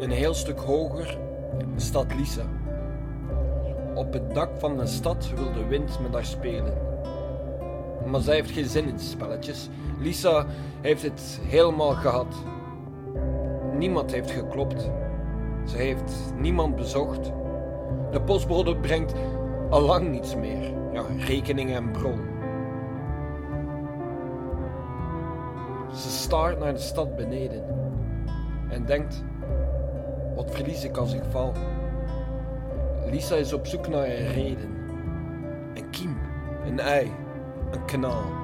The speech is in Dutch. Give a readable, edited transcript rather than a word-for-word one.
Een heel stuk hoger staat Lisa. Op het dak van de stad wil de wind met haar spelen. Maar zij heeft geen zin in spelletjes. Lisa heeft het helemaal gehad. Niemand heeft geklopt. Ze heeft niemand bezocht. De postbode brengt al lang niets meer. Ja, rekeningen en bron. Ze staart naar de stad beneden en denkt: wat verlies ik als ik val? Lisa is op zoek naar een reden. Een kiem, een ei, een kanaal.